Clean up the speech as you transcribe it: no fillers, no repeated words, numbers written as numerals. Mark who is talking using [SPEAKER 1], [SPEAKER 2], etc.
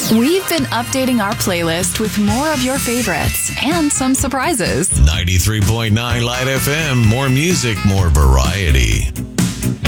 [SPEAKER 1] We've been updating our playlist with more of your favorites and some surprises.
[SPEAKER 2] 93.9 Light FM. More music, more variety.